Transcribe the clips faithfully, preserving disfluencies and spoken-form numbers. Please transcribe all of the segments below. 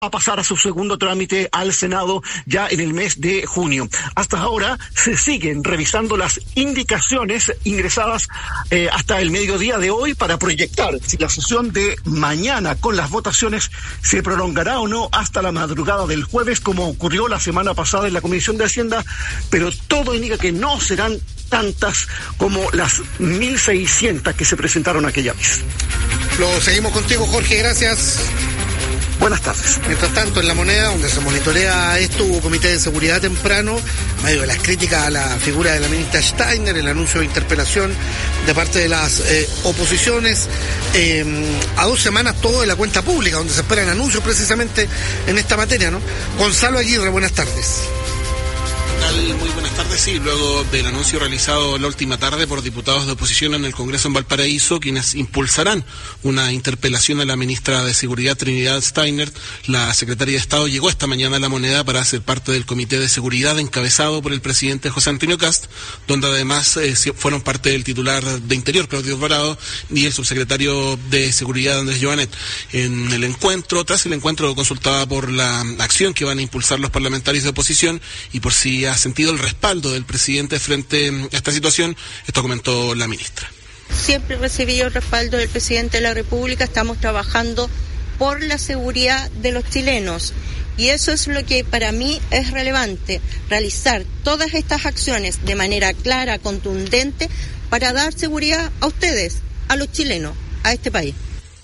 a pasar a su segundo trámite al Senado ya en el mes de junio. Hasta ahora se siguen revisando las indicaciones ingresadas eh, hasta el mediodía de hoy para proyectar si la sesión de mañana con las votaciones se prolongará o no hasta la madrugada del jueves, como ocurrió la semana pasada en la Comisión de Hacienda, pero todo indica que no serán tantas como las mil seiscientas que se presentaron aquella vez. Lo seguimos contigo, Jorge, gracias. Buenas tardes. Mientras tanto, en La Moneda, donde se monitorea esto, hubo comité de seguridad temprano, en medio de las críticas a la figura de la ministra Steiner, el anuncio de interpelación de parte de las eh, oposiciones, eh, a dos semanas todo de la cuenta pública, donde se esperan anuncios precisamente en esta materia, ¿no? Gonzalo Aguirre, buenas tardes. Muy buenas tardes. Sí, luego del anuncio realizado la última tarde por diputados de oposición en el Congreso en Valparaíso, quienes impulsarán una interpelación a la ministra de Seguridad Trinidad Steiner, la secretaria de Estado llegó esta mañana a La Moneda para ser parte del Comité de Seguridad encabezado por el presidente José Antonio Kast, donde además eh, fueron parte del titular de Interior, Claudio Alvarado, y el subsecretario de Seguridad, Andrés Joanet. En el encuentro, tras el encuentro consultaba por la acción que van a impulsar los parlamentarios de oposición y por si ha sentido el respaldo del presidente frente a esta situación, esto comentó la ministra. Siempre recibí el respaldo del presidente de la República, estamos trabajando por la seguridad de los chilenos y eso es lo que para mí es relevante, realizar todas estas acciones de manera clara, contundente, para dar seguridad a ustedes, a los chilenos, a este país.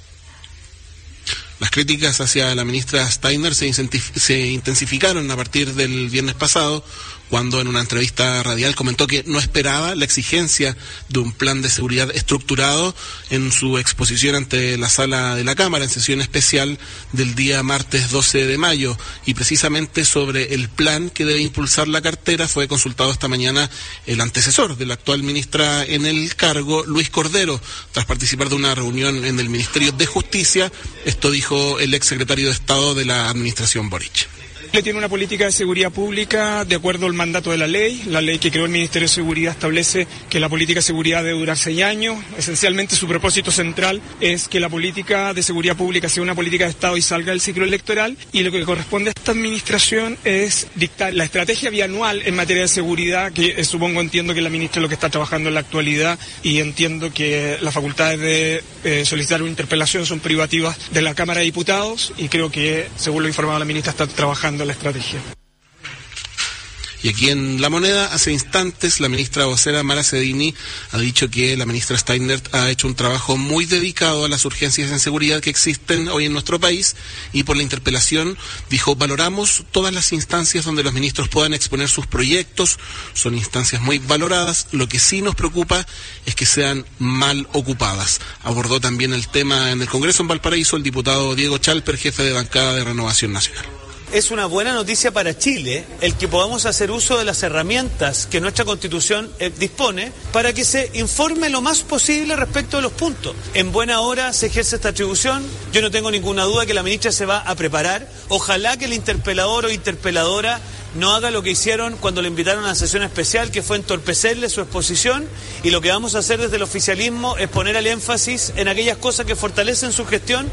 Las críticas hacia la ministra Steiner se, se intensificaron a partir del viernes pasado, cuando en una entrevista radial comentó que no esperaba la exigencia de un plan de seguridad estructurado en su exposición ante la sala de la Cámara en sesión especial del día martes doce de mayo, y precisamente sobre el plan que debe impulsar la cartera fue consultado esta mañana el antecesor de la actual ministra en el cargo, Luis Cordero, tras participar de una reunión en el Ministerio de Justicia. Esto dijo el exsecretario de Estado de la administración Boric. Chile tiene una política de seguridad pública de acuerdo al mandato de la ley. La ley que creó el Ministerio de Seguridad establece que la política de seguridad debe durar seis años. Esencialmente su propósito central es que la política de seguridad pública sea una política de Estado y salga del ciclo electoral. Y lo que corresponde a esta administración es dictar la estrategia bianual en materia de seguridad, que eh, supongo, entiendo que la ministra es lo que está trabajando en la actualidad, y entiendo que las facultades de eh, solicitar una interpelación son privativas de la Cámara de Diputados, y creo que, según lo informado la ministra, está trabajando la estrategia. Y aquí en La Moneda, hace instantes, la ministra vocera Mara Cedini ha dicho que la ministra Steiner ha hecho un trabajo muy dedicado a las urgencias en seguridad que existen hoy en nuestro país, y por la interpelación dijo: valoramos todas las instancias donde los ministros puedan exponer sus proyectos, son instancias muy valoradas, lo que sí nos preocupa es que sean mal ocupadas. Abordó también el tema en el Congreso en Valparaíso el diputado Diego Chalper, jefe de bancada de Renovación Nacional. Es una buena noticia para Chile el que podamos hacer uso de las herramientas que nuestra Constitución eh, dispone para que se informe lo más posible respecto de los puntos. En buena hora se ejerce esta atribución. Yo no tengo ninguna duda que la ministra se va a preparar. Ojalá que el interpelador o interpeladora no haga lo que hicieron cuando le invitaron a la sesión especial, que fue entorpecerle su exposición, y lo que vamos a hacer desde el oficialismo es poner el énfasis en aquellas cosas que fortalecen su gestión.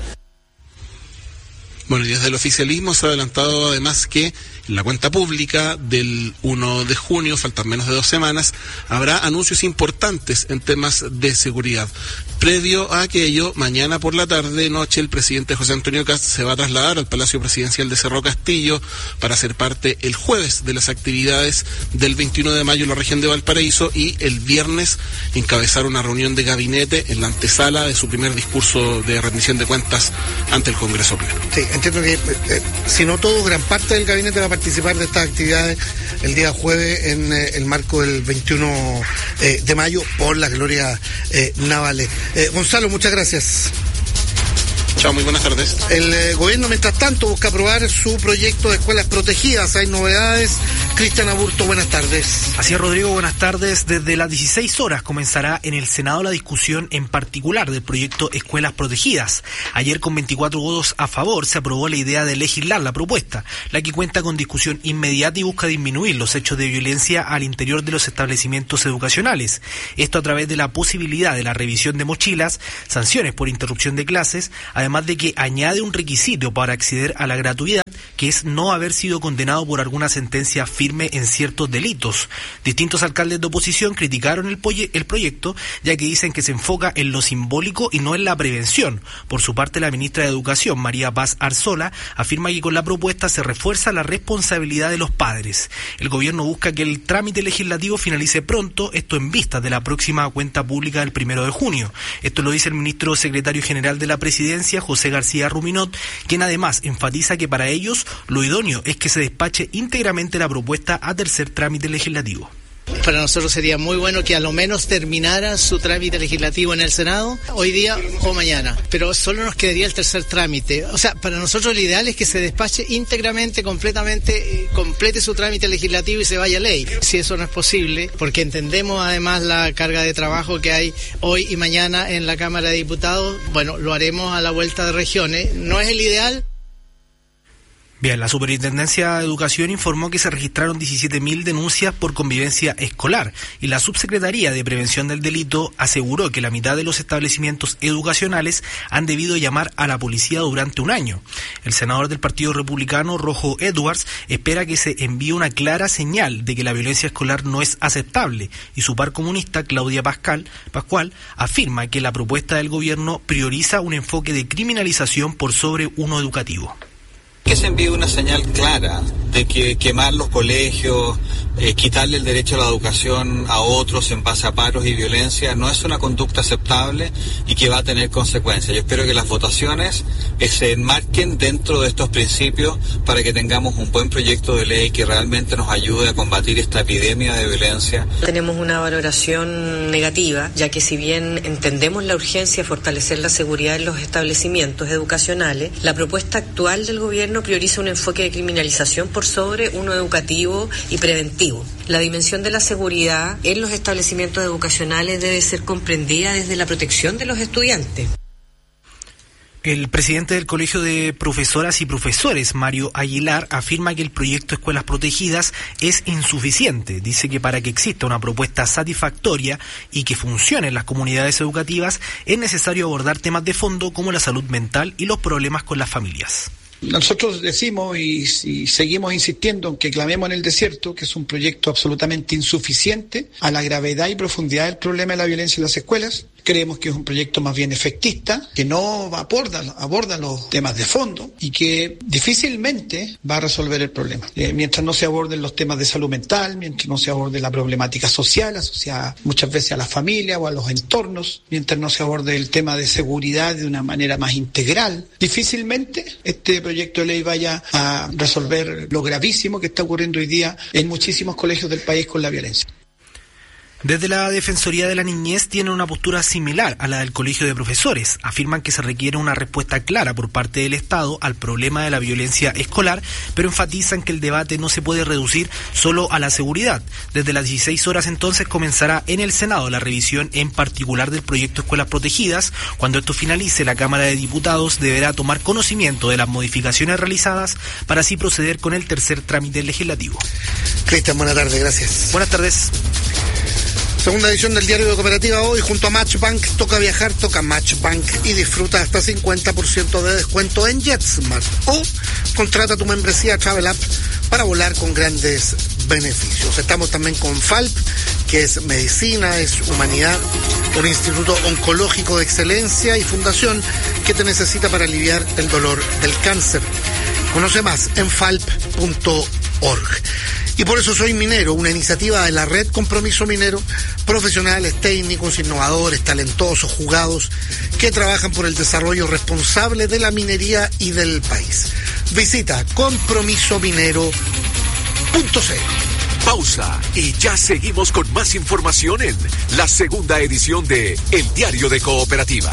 Bueno, y desde el oficialismo se ha adelantado además que en la cuenta pública del primero de junio, faltan menos de dos semanas, habrá anuncios importantes en temas de seguridad. Previo a aquello, mañana por la tarde, noche, el presidente José Antonio Kast se va a trasladar al Palacio Presidencial de Cerro Castillo para ser parte el jueves de las actividades del veintiuno de mayo en la región de Valparaíso, y el viernes encabezar una reunión de gabinete en la antesala de su primer discurso de rendición de cuentas ante el Congreso Pleno. Sí, entiendo que, eh, si no todo, gran parte del gabinete va a participar de estas actividades el día jueves en eh, el marco del veintiuno eh, de mayo por las glorias eh, navales. Eh, Gonzalo, muchas gracias. Chao, muy buenas tardes. El eh, gobierno, mientras tanto, busca aprobar su proyecto de escuelas protegidas. Hay novedades. Cristian Aburto, buenas tardes. Así es, Rodrigo, buenas tardes. Desde las dieciséis horas comenzará en el Senado la discusión en particular del proyecto Escuelas Protegidas. Ayer, con veinticuatro votos a favor, se aprobó la idea de legislar la propuesta, la que cuenta con discusión inmediata y busca disminuir los hechos de violencia al interior de los establecimientos educacionales. Esto a través de la posibilidad de la revisión de mochilas, sanciones por interrupción de clases, además además de que añade un requisito para acceder a la gratuidad, que es no haber sido condenado por alguna sentencia firme en ciertos delitos. Distintos alcaldes de oposición criticaron el, el proyecto, ya que dicen que se enfoca en lo simbólico y no en la prevención. Por su parte, la ministra de Educación, María Paz Arzola, afirma que con la propuesta se refuerza la responsabilidad de los padres. El gobierno busca que el trámite legislativo finalice pronto, esto en vista de la próxima cuenta pública del primero de junio. Esto lo dice el ministro secretario general de la Presidencia, José García Ruminot, quien además enfatiza que para ellos lo idóneo es que se despache íntegramente la propuesta a tercer trámite legislativo. Para nosotros sería muy bueno que a lo menos terminara su trámite legislativo en el Senado hoy día o mañana, pero solo nos quedaría el tercer trámite. O sea, para nosotros lo ideal es que se despache íntegramente, completamente, eh, complete su trámite legislativo y se vaya a ley. Si eso no es posible, porque entendemos además la carga de trabajo que hay hoy y mañana en la Cámara de Diputados, bueno, lo haremos a la vuelta de regiones. No es el ideal. Bien, la Superintendencia de Educación informó que se registraron diecisiete mil denuncias por convivencia escolar y la Subsecretaría de Prevención del Delito aseguró que la mitad de los establecimientos educacionales han debido llamar a la policía durante un año. El senador del Partido Republicano, Rojo Edwards, espera que se envíe una clara señal de que la violencia escolar no es aceptable y su par comunista, Claudia Pascal, Pascual, afirma que la propuesta del gobierno prioriza un enfoque de criminalización por sobre uno educativo. Que se envíe una señal clara de que quemar los colegios, eh, quitarle el derecho a la educación a otros en base a paros y violencia no es una conducta aceptable y que va a tener consecuencias. Yo espero que las votaciones eh, se enmarquen dentro de estos principios para que tengamos un buen proyecto de ley que realmente nos ayude a combatir esta epidemia de violencia. Tenemos una valoración negativa, ya que si bien entendemos la urgencia de fortalecer la seguridad en los establecimientos educacionales, la propuesta actual del gobierno prioriza un enfoque de criminalización por sobre uno educativo y preventivo. La dimensión de la seguridad en los establecimientos educacionales debe ser comprendida desde la protección de los estudiantes. El presidente del Colegio de Profesoras y Profesores, Mario Aguilar, afirma que el proyecto Escuelas Protegidas es insuficiente. Dice que para que exista una propuesta satisfactoria y que funcione en las comunidades educativas, es necesario abordar temas de fondo como la salud mental y los problemas con las familias. Nosotros decimos y, y seguimos insistiendo en que clamemos en el desierto, que es un proyecto absolutamente insuficiente a la gravedad y profundidad del problema de la violencia en las escuelas. Creemos que es un proyecto más bien efectista, que no aborda, aborda los temas de fondo y que difícilmente va a resolver el problema. Eh, mientras no se aborden los temas de salud mental, mientras no se aborde la problemática social asociada muchas veces a la familia o a los entornos, mientras no se aborde el tema de seguridad de una manera más integral, difícilmente este proyecto de ley vaya a resolver lo gravísimo que está ocurriendo hoy día en muchísimos colegios del país con la violencia. Desde la Defensoría de la Niñez tienen una postura similar a la del Colegio de Profesores. Afirman que se requiere una respuesta clara por parte del Estado al problema de la violencia escolar, pero enfatizan que el debate no se puede reducir solo a la seguridad. Desde las dieciséis horas entonces comenzará en el Senado la revisión en particular del proyecto Escuelas Protegidas. Cuando esto finalice, la Cámara de Diputados deberá tomar conocimiento de las modificaciones realizadas para así proceder con el tercer trámite legislativo. Cristian, buenas tardes, gracias. Buenas tardes. Segunda edición del Diario de Cooperativa hoy junto a Matchbank. Toca viajar, toca Matchbank y disfruta hasta cincuenta por ciento de descuento en JetSmart. O contrata tu membresía Travel App para volar con grandes beneficios. Estamos también con Falp, que es medicina, es humanidad, un instituto oncológico de excelencia y fundación que te necesita para aliviar el dolor del cáncer. Conoce más en falp punto org. Y por eso soy minero, una iniciativa de la Red Compromiso Minero, profesionales, técnicos, innovadores, talentosos, jugados, que trabajan por el desarrollo responsable de la minería y del país. Visita compromiso minero punto c l. Pausa y ya seguimos con más información en la segunda edición de El Diario de Cooperativa.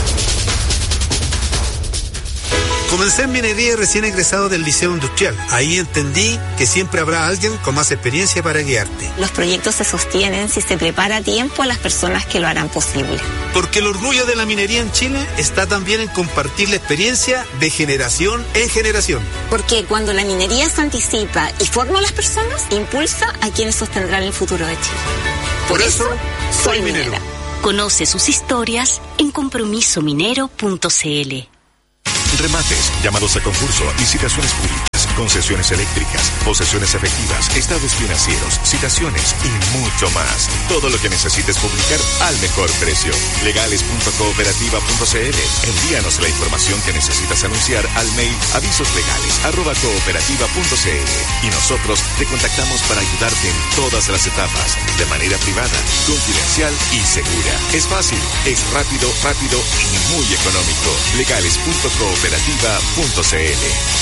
Comencé en minería recién egresado del Liceo Industrial. Ahí entendí que siempre habrá alguien con más experiencia para guiarte. Los proyectos se sostienen si se prepara a tiempo a las personas que lo harán posible. Porque el orgullo de la minería en Chile está también en compartir la experiencia de generación en generación. Porque cuando la minería se anticipa y forma a las personas, impulsa a quienes sostendrán el futuro de Chile. Por, Por eso, eso, soy minero. Conoce sus historias en compromiso minero punto c l. Remates, llamados a concurso, licitaciones públicas, concesiones eléctricas, posesiones efectivas, estados financieros, citaciones y mucho más. Todo lo que necesites publicar al mejor precio. legales punto cooperativa punto c l. Envíanos la información que necesitas anunciar al mail avisoslegales arroba cooperativa punto c l y nosotros te contactamos para ayudarte en todas las etapas, de manera privada, confidencial y segura. Es fácil, es rápido, rápido y muy económico. legales punto cooperativa punto c l.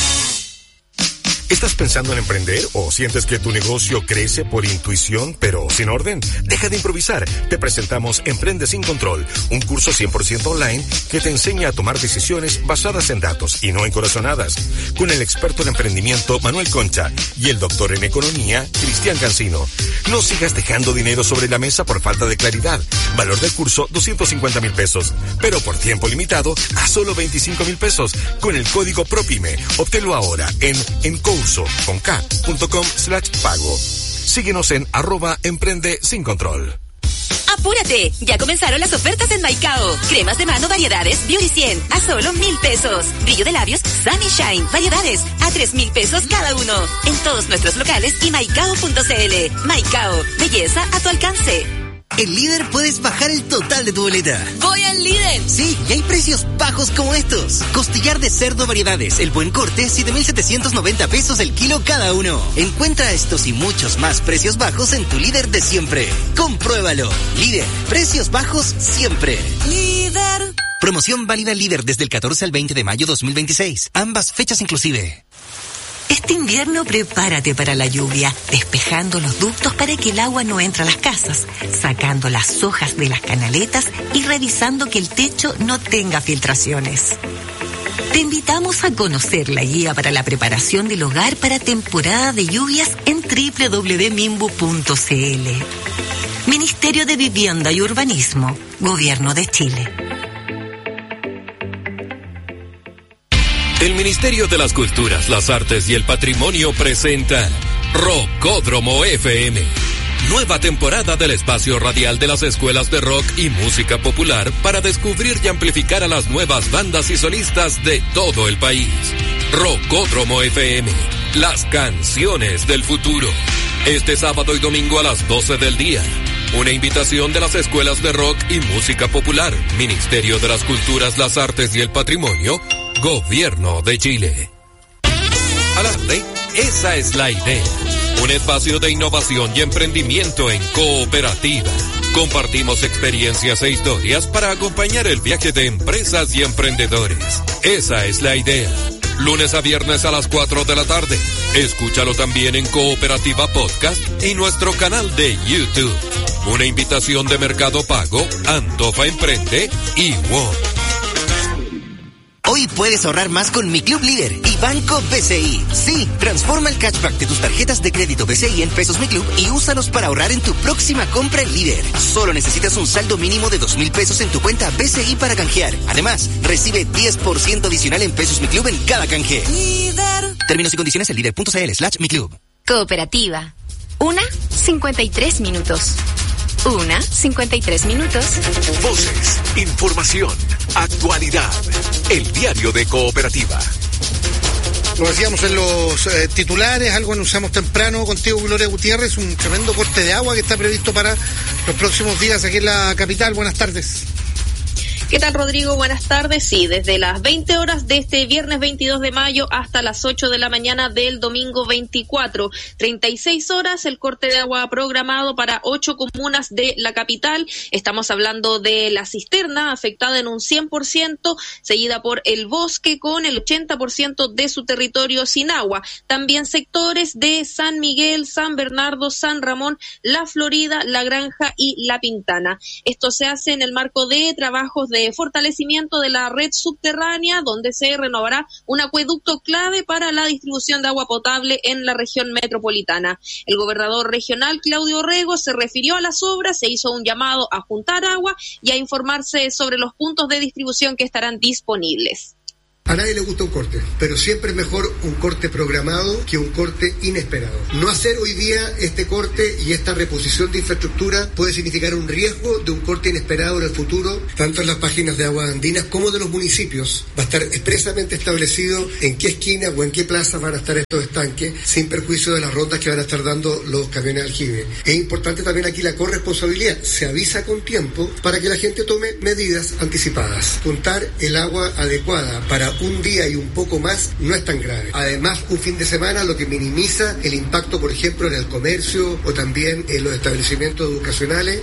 ¿Estás pensando en emprender o sientes que tu negocio crece por intuición pero sin orden? Deja de improvisar. Te presentamos Emprende Sin Control, un curso cien por ciento online que te enseña a tomar decisiones basadas en datos y no en corazonadas. Con el experto en emprendimiento Manuel Concha y el doctor en economía Cristian Cancino. No sigas dejando dinero sobre la mesa por falta de claridad. Valor del curso doscientos cincuenta mil pesos, pero por tiempo limitado a solo veinticinco mil pesos con el código PROPYME. Obténlo ahora en Encurso con K punto com slash pago. Síguenos en arroba emprende sin control. ¡Apúrate! Ya comenzaron las ofertas en Maicao. Cremas de mano variedades Beauty cien a solo mil pesos. Brillo de labios Sunny Shine variedades a tres mil pesos cada uno. En todos nuestros locales y maicao punto c l. Maicao, belleza a tu alcance. En Líder puedes bajar el total de tu boleta. ¡Voy al Líder! Sí, y hay precios bajos como estos. Costillar de cerdo variedades, el buen corte, siete mil setecientos noventa pesos el kilo cada uno. Encuentra estos y muchos más precios bajos en tu Líder de siempre. Compruébalo. Líder, precios bajos siempre. Líder. Promoción válida Líder desde el catorce al veinte de mayo dos mil veintiséis. Ambas fechas inclusive. Este invierno prepárate para la lluvia, despejando los ductos para que el agua no entre a las casas, sacando las hojas de las canaletas y revisando que el techo no tenga filtraciones. Te invitamos a conocer la guía para la preparación del hogar para temporada de lluvias en doble u doble u doble u punto mimbu punto c l. Ministerio de Vivienda y Urbanismo, Gobierno de Chile. El Ministerio de las Culturas, las Artes y el Patrimonio presenta Rockódromo F M. Nueva temporada del espacio radial de las escuelas de rock y música popular para descubrir y amplificar a las nuevas bandas y solistas de todo el país. Rockódromo F M, las canciones del futuro. Este sábado y domingo a las doce del día. Una invitación de las escuelas de rock y música popular, Ministerio de las Culturas, las Artes y el Patrimonio, Gobierno de Chile. Adelante, esa es la idea. Un espacio de innovación y emprendimiento en cooperativa. Compartimos experiencias e historias para acompañar el viaje de empresas y emprendedores. Esa es la idea. Lunes a viernes a las cuatro de la tarde. Escúchalo también en Cooperativa Podcast y nuestro canal de YouTube. Una invitación de Mercado Pago, Antofa Emprende y WOM. Hoy puedes ahorrar más con Mi Club Líder y Banco B C I. Sí, transforma el cashback de tus tarjetas de crédito B C I en pesos Mi Club y úsalos para ahorrar en tu próxima compra en Líder. Solo necesitas un saldo mínimo de dos mil pesos en tu cuenta B C I para canjear. Además, recibe diez por ciento adicional en pesos Mi Club en cada canje. Líder. Términos y condiciones en líder punto c l slash mi club. Cooperativa. Una, cincuenta y tres minutos. Una, cincuenta y tres minutos. Voces, información, actualidad. El diario de Cooperativa. Lo decíamos en los eh, titulares, algo anunciamos temprano contigo, Gloria Gutiérrez, un tremendo corte de agua que está previsto para los próximos días aquí en la capital. Buenas tardes. ¿Qué tal, Rodrigo? Buenas tardes. Sí, desde las veinte horas de este viernes veintidós de mayo hasta las ocho de la mañana del domingo veinticuatro. treinta y seis horas el corte de agua programado para ocho comunas de la capital. Estamos hablando de La Cisterna, afectada en un cien por ciento, seguida por El Bosque con el ochenta por ciento de su territorio sin agua. También sectores de San Miguel, San Bernardo, San Ramón, La Florida, La Granja y La Pintana. Esto se hace en el marco de trabajos de de fortalecimiento de la red subterránea, donde se renovará un acueducto clave para la distribución de agua potable en la región metropolitana. El gobernador regional, Claudio Rego, se refirió a las obras, se hizo un llamado a juntar agua y a informarse sobre los puntos de distribución que estarán disponibles. A nadie le gusta un corte, pero siempre es mejor un corte programado que un corte inesperado. No hacer hoy día este corte y esta reposición de infraestructura puede significar un riesgo de un corte inesperado en el futuro, tanto en las páginas de Aguas Andinas como de los municipios. Va a estar expresamente establecido en qué esquina o en qué plaza van a estar estos estanques, sin perjuicio de las rondas que van a estar dando los camiones de aljibe. Es importante también aquí la corresponsabilidad. Se avisa con tiempo para que la gente tome medidas anticipadas. Juntar el agua adecuada para un día y un poco más no es tan grave. Además, un fin de semana lo que minimiza el impacto, por ejemplo, en el comercio o también en los establecimientos educacionales.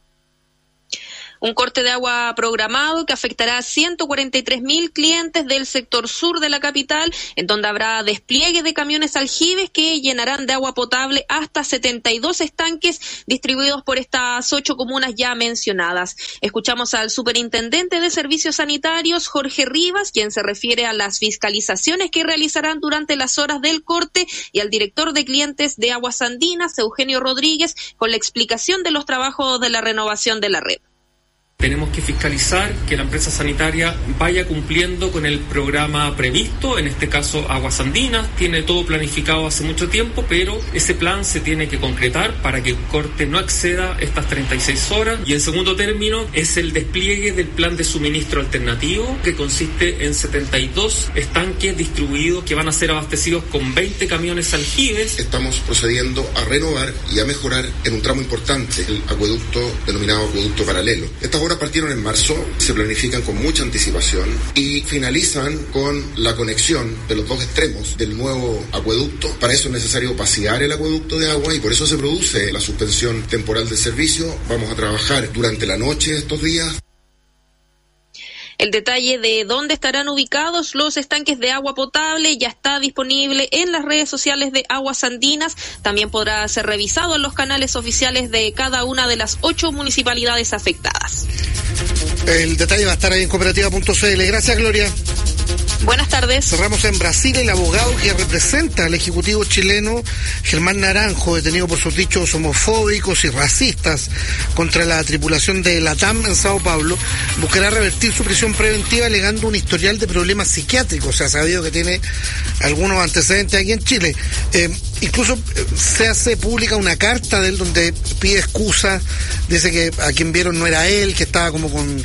Un corte de agua programado que afectará a ciento cuarenta y tres mil clientes del sector sur de la capital, en donde habrá despliegue de camiones aljibes que llenarán de agua potable hasta setenta y dos estanques distribuidos por estas ocho comunas ya mencionadas. Escuchamos al superintendente de Servicios Sanitarios, Jorge Rivas, quien se refiere a las fiscalizaciones que realizarán durante las horas del corte, y al director de clientes de Aguas Andinas, Eugenio Rodríguez, con la explicación de los trabajos de la renovación de la red. Tenemos que fiscalizar que la empresa sanitaria vaya cumpliendo con el programa previsto, en este caso Aguas Andinas, tiene todo planificado hace mucho tiempo, pero ese plan se tiene que concretar para que el corte no exceda estas treinta y seis horas. Y en segundo término es el despliegue del plan de suministro alternativo, que consiste en setenta y dos estanques distribuidos que van a ser abastecidos con veinte camiones aljibes. Estamos procediendo a renovar y a mejorar en un tramo importante el acueducto denominado acueducto paralelo. Estas obras partieron en marzo, se planifican con mucha anticipación y finalizan con la conexión de los dos extremos del nuevo acueducto. Para eso es necesario vaciar el acueducto de agua y por eso se produce la suspensión temporal del servicio. Vamos a trabajar durante la noche estos días. El detalle de dónde estarán ubicados los estanques de agua potable ya está disponible en las redes sociales de Aguas Andinas. También podrá ser revisado en los canales oficiales de cada una de las ocho municipalidades afectadas. El detalle va a estar ahí en cooperativa punto c l. Gracias, Gloria. Buenas tardes. Cerramos en Brasil. El abogado que representa al ejecutivo chileno, Germán Naranjo, detenido por sus dichos homofóbicos y racistas contra la tripulación de LATAM en Sao Paulo, buscará revertir su prisión preventiva alegando un historial de problemas psiquiátricos. Se ha sabido que tiene algunos antecedentes aquí en Chile. Eh, incluso eh, se hace pública una carta de él donde pide excusa, dice que a quien vieron no era él, que estaba como con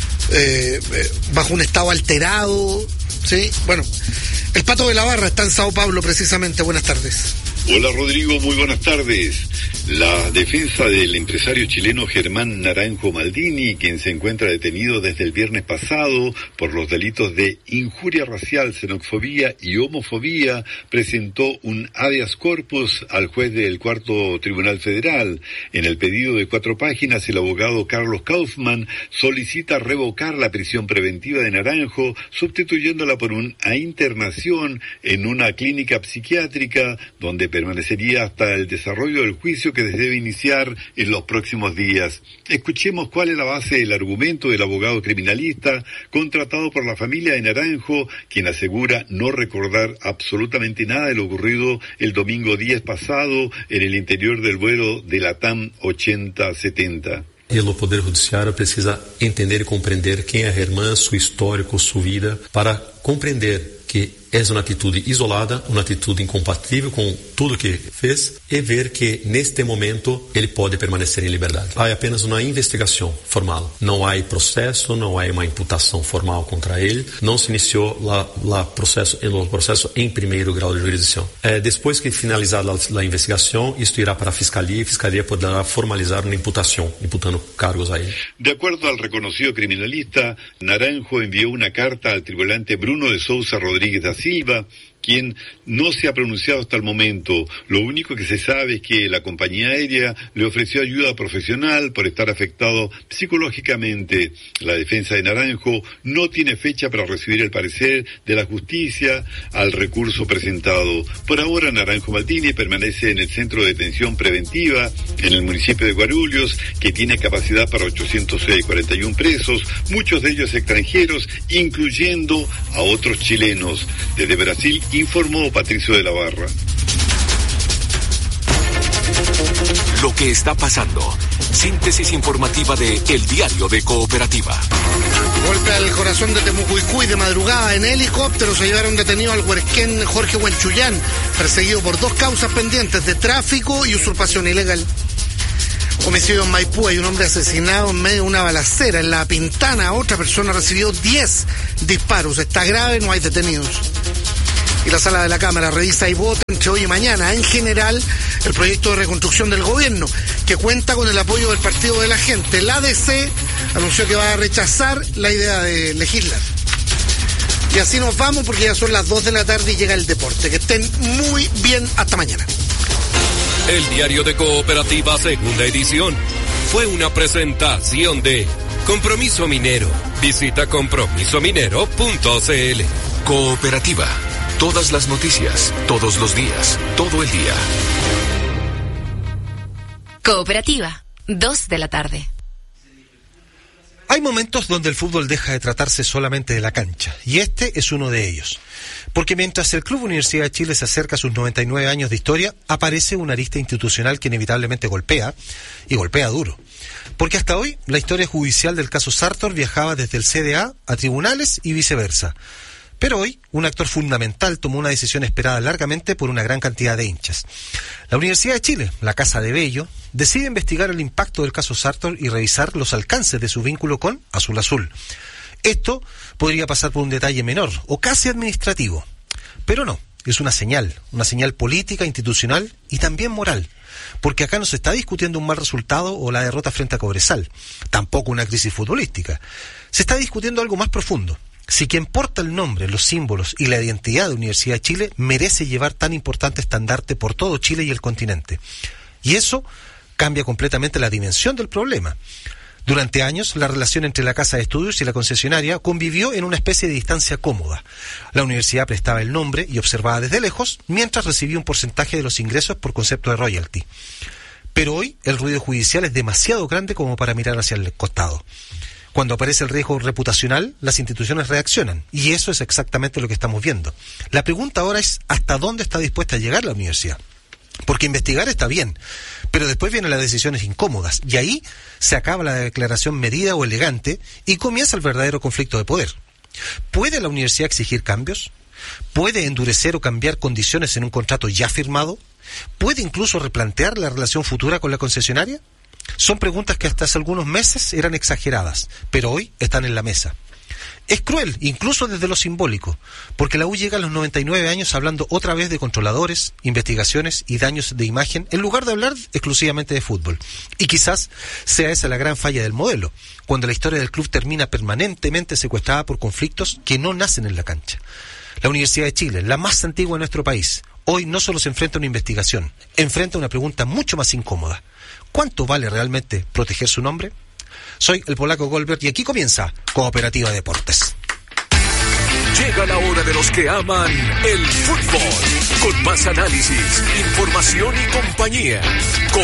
eh, eh, bajo un estado alterado. Sí, bueno, el Pato de la Barra está en Sao Paulo precisamente. Buenas tardes. Hola Rodrigo, muy buenas tardes. La defensa del empresario chileno Germán Naranjo Maldini, quien se encuentra detenido desde el viernes pasado por los delitos de injuria racial, xenofobia y homofobia, presentó un habeas corpus al juez del Cuarto Tribunal Federal. En el pedido de cuatro páginas, el abogado Carlos Kaufmann solicita revocar la prisión preventiva de Naranjo, sustituyéndola por una internación en una clínica psiquiátrica donde permanecería hasta el desarrollo del juicio que se debe iniciar en los próximos días. Escuchemos cuál es la base del argumento del abogado criminalista contratado por la familia de Naranjo, quien asegura no recordar absolutamente nada de lo ocurrido el domingo diez pasado en el interior del vuelo de LATAM ochenta setenta. E o Poder Judiciário precisa entender e compreender quem é Germán, seu histórico, sua vida, para compreender que é uma atitude isolada, uma atitude incompatível com tudo que fez e ver que neste momento ele pode permanecer em liberdade. Há apenas uma investigação formal. Não há processo, não há uma imputação formal contra ele. Não se iniciou o processo, processo em primeiro grau de jurisdição. É, depois que finalizada a investigação, isto irá para a fiscalia e a fiscalia poderá formalizar uma imputação, imputando cargos a ele. De acuerdo al reconocido criminalista, Naranjo envió una carta al tribunante Bruno de Sousa Rodríguez da Silva, quien no se ha pronunciado hasta el momento. Lo único que se sabe es que la compañía aérea le ofreció ayuda profesional por estar afectado psicológicamente. La defensa de Naranjo no tiene fecha para recibir el parecer de la justicia al recurso presentado. Por ahora, Naranjo Maldini permanece en el centro de detención preventiva en el municipio de Guarulhos, que tiene capacidad para ochocientos cuarenta y uno presos, muchos de ellos extranjeros, incluyendo a otros chilenos. Desde Brasil, informó Patricio de la Barra. lo que está pasando. Síntesis informativa de El Diario de Cooperativa. Golpe al corazón de Temucuicui de madrugada. En helicóptero se llevaron detenido al huerquén Jorge Huenchuyán, perseguido por dos causas pendientes de tráfico y usurpación ilegal. Homicidio en Maipú, hay un hombre asesinado en medio de una balacera. En La Pintana, otra persona recibió diez disparos. Está grave, no hay detenidos. Y la sala de la Cámara revisa y vota entre hoy y mañana, en general, el proyecto de reconstrucción del gobierno, que cuenta con el apoyo del Partido de la Gente. La A D C anunció que va a rechazar la idea de legislar. Y así nos vamos porque ya son las dos de la tarde y llega el deporte. Que estén muy bien, hasta mañana. El Diario de Cooperativa, segunda edición, fue una presentación de Compromiso Minero. Visita compromiso minero punto c l. Cooperativa. Todas las noticias, todos los días, todo el día. Cooperativa, dos de la tarde. Hay momentos donde el fútbol deja de tratarse solamente de la cancha, y este es uno de ellos. Porque mientras el Club Universidad de Chile se acerca a sus noventa y nueve años de historia, aparece una arista institucional que inevitablemente golpea, y golpea duro. Porque hasta hoy, la historia judicial del caso Sartor viajaba desde el C D A a tribunales y viceversa. Pero hoy, un actor fundamental tomó una decisión esperada largamente por una gran cantidad de hinchas. La Universidad de Chile, la Casa de Bello, decide investigar el impacto del caso Sartor y revisar los alcances de su vínculo con Azul Azul. Esto podría pasar por un detalle menor o casi administrativo, pero no, es una señal, una señal política, institucional y también moral. Porque acá no se está discutiendo un mal resultado o la derrota frente a Cobresal, tampoco una crisis futbolística. Se está discutiendo algo más profundo. Si quien porta el nombre, los símbolos y la identidad de Universidad de Chile merece llevar tan importante estandarte por todo Chile y el continente. Y eso cambia completamente la dimensión del problema. Durante años, la relación entre la Casa de Estudios y la concesionaria convivió en una especie de distancia cómoda. La universidad prestaba el nombre y observaba desde lejos, mientras recibía un porcentaje de los ingresos por concepto de royalty. Pero hoy, el ruido judicial es demasiado grande como para mirar hacia el costado. Cuando aparece el riesgo reputacional, las instituciones reaccionan, y eso es exactamente lo que estamos viendo. La pregunta ahora es, ¿hasta dónde está dispuesta a llegar la universidad? Porque investigar está bien, pero después vienen las decisiones incómodas, y ahí se acaba la declaración medida o elegante, y comienza el verdadero conflicto de poder. ¿Puede la universidad exigir cambios? ¿Puede endurecer o cambiar condiciones en un contrato ya firmado? ¿Puede incluso replantear la relación futura con la concesionaria? Son preguntas que hasta hace algunos meses eran exageradas, pero hoy están en la mesa. Es cruel, incluso desde lo simbólico, porque la U llega a los noventa y nueve años hablando otra vez de controladores, investigaciones y daños de imagen, en lugar de hablar exclusivamente de fútbol. Y quizás sea esa la gran falla del modelo, cuando la historia del club termina permanentemente secuestrada por conflictos que no nacen en la cancha. La Universidad de Chile, la más antigua de nuestro país, hoy no solo se enfrenta a una investigación, enfrenta a una pregunta mucho más incómoda. ¿Cuánto vale realmente proteger su nombre? Soy el polaco Goldberg y aquí comienza Cooperativa Deportes. Llega la hora de los que aman el fútbol, con más análisis, información y compañía.